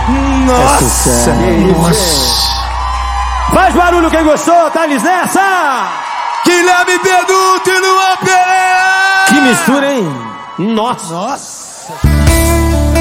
Nossa! Nossa! Faz barulho quem gostou, Thales nessa! Guilherme Beduto e Luan Pereira! Que mistura, hein? Nossa! Nossa!